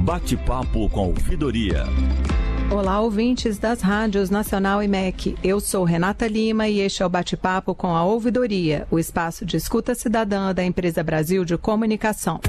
Bate-papo com a Ouvidoria. Olá, ouvintes das rádios Nacional e MEC. Eu sou Renata Lima e este é o Bate-papo com a Ouvidoria, o espaço de escuta cidadã da Empresa Brasil de Comunicação.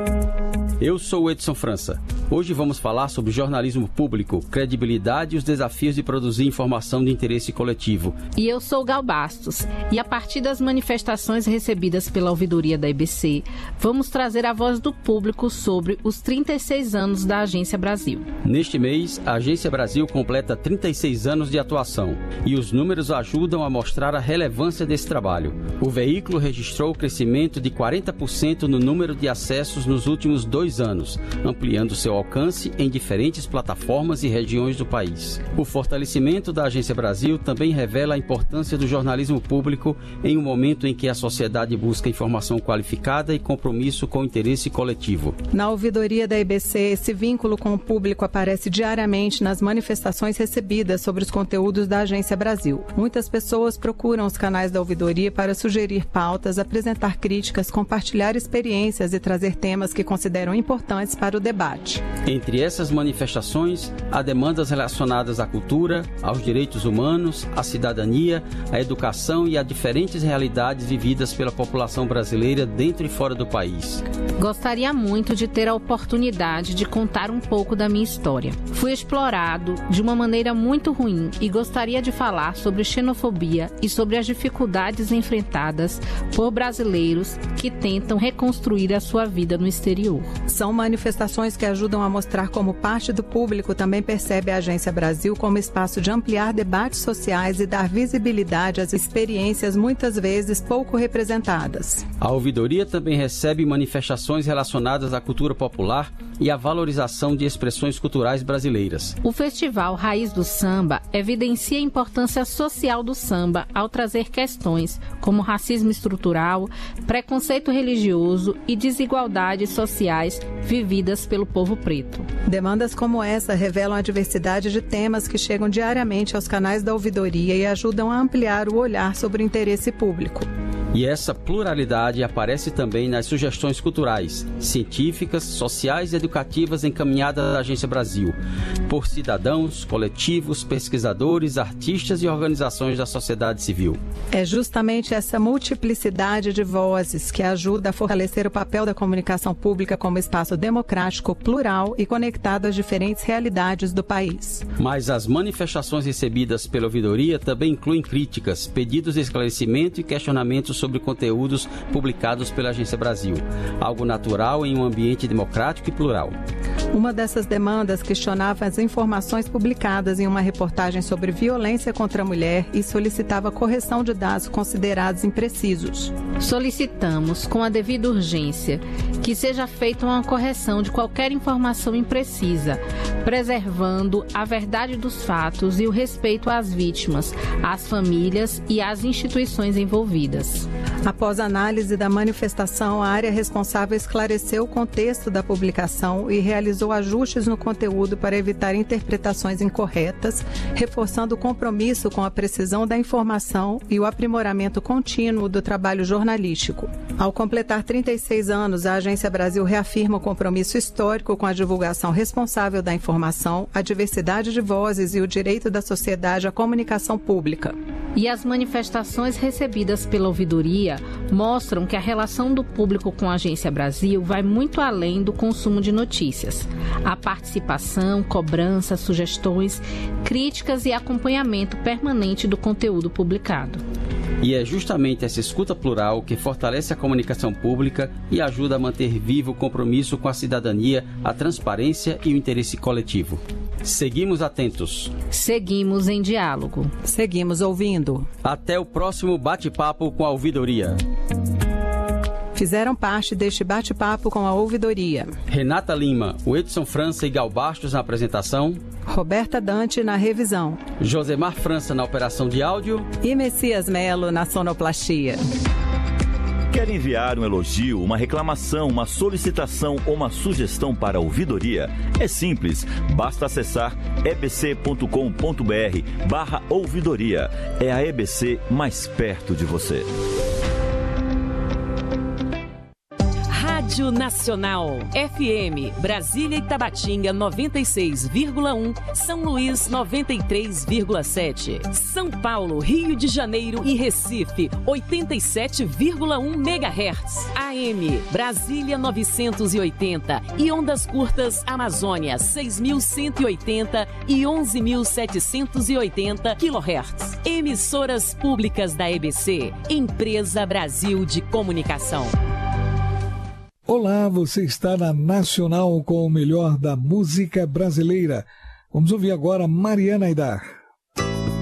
Eu sou o Edson França. Hoje vamos falar sobre jornalismo público, credibilidade e os desafios de produzir informação de interesse coletivo. E eu sou Gal Bastos. E a partir das manifestações recebidas pela ouvidoria da EBC, vamos trazer a voz do público sobre os 36 anos da Agência Brasil. Neste mês, a Agência Brasil completa 36 anos de atuação e os números ajudam a mostrar a relevância desse trabalho. O veículo registrou o crescimento de 40% no número de acessos nos últimos 2 anos, ampliando seu alcance em diferentes plataformas e regiões do país. O fortalecimento da Agência Brasil também revela a importância do jornalismo público em um momento em que a sociedade busca informação qualificada e compromisso com o interesse coletivo. Na ouvidoria da EBC, esse vínculo com o público aparece diariamente nas manifestações recebidas sobre os conteúdos da Agência Brasil. Muitas pessoas procuram os canais da ouvidoria para sugerir pautas, apresentar críticas, compartilhar experiências e trazer temas que consideram importantes para o debate. Entre essas manifestações, há demandas relacionadas à cultura, aos direitos humanos, à cidadania, à educação e a diferentes realidades vividas pela população brasileira dentro e fora do país. Gostaria muito de ter a oportunidade de contar um pouco da minha história. Fui explorado de uma maneira muito ruim e gostaria de falar sobre xenofobia e sobre as dificuldades enfrentadas por brasileiros que tentam reconstruir a sua vida no exterior. São manifestações que ajudam a mostrar como parte do público também percebe a Agência Brasil como espaço de ampliar debates sociais e dar visibilidade às experiências muitas vezes pouco representadas. A ouvidoria também recebe manifestações relacionadas à cultura popular e à valorização de expressões culturais brasileiras. O Festival Raiz do Samba evidencia a importância social do samba ao trazer questões como racismo estrutural, preconceito religioso e desigualdades sociais vividas pelo povo preto. Demandas como essa revelam a diversidade de temas que chegam diariamente aos canais da ouvidoria e ajudam a ampliar o olhar sobre o interesse público. E essa pluralidade aparece também nas sugestões culturais, científicas, sociais e educativas encaminhadas da Agência Brasil, por cidadãos, coletivos, pesquisadores, artistas e organizações da sociedade civil. É justamente essa multiplicidade de vozes que ajuda a fortalecer o papel da comunicação pública como espaço democrático, plural e conectado às diferentes realidades do país. Mas as manifestações recebidas pela ouvidoria também incluem críticas, pedidos de esclarecimento e questionamentos sobre conteúdos publicados pela Agência Brasil, algo natural em um ambiente democrático e plural. Uma dessas demandas questionava as informações publicadas em uma reportagem sobre violência contra a mulher e solicitava correção de dados considerados imprecisos. Solicitamos, com a devida urgência, que seja feita uma correção de qualquer informação imprecisa, preservando a verdade dos fatos e o respeito às vítimas, às famílias e às instituições envolvidas. Após a análise da manifestação, a área responsável esclareceu o contexto da publicação e realizou ajustes no conteúdo para evitar interpretações incorretas, reforçando o compromisso com a precisão da informação e o aprimoramento contínuo do trabalho jornalístico. Ao completar 36 anos, a Agência Brasil reafirma o compromisso histórico com a divulgação responsável da informação, a diversidade de vozes e o direito da sociedade à comunicação pública. E as manifestações recebidas pela ouvidoria mostram que a relação do público com a Agência Brasil vai muito além do consumo de notícias. A participação, cobrança, sugestões, críticas e acompanhamento permanente do conteúdo publicado. E é justamente essa escuta plural que fortalece a comunicação pública e ajuda a manter vivo o compromisso com a cidadania, a transparência e o interesse coletivo. Seguimos atentos. Seguimos em diálogo. Seguimos ouvindo. Até o próximo bate-papo com a ouvidoria. Fizeram parte deste bate-papo com a ouvidoria: Renata Lima, o Edson França e Gal Bastos na apresentação, Roberta Dante na revisão, Josemar França na operação de áudio e Messias Melo na sonoplastia. Quer enviar um elogio, uma reclamação, uma solicitação ou uma sugestão para a ouvidoria? É simples, basta acessar ebc.com.br/ouvidoria. É a EBC mais perto de você. Rádio Nacional. FM, Brasília e Tabatinga 96,1, São Luís 93,7, São Paulo, Rio de Janeiro e Recife 87,1 MHz. AM, Brasília 980 e ondas curtas Amazônia 6.180 e 11.780 kHz. Emissoras públicas da EBC, Empresa Brasil de Comunicação. Olá, você está na Nacional com o melhor da música brasileira. Vamos ouvir agora Mariana Aidar.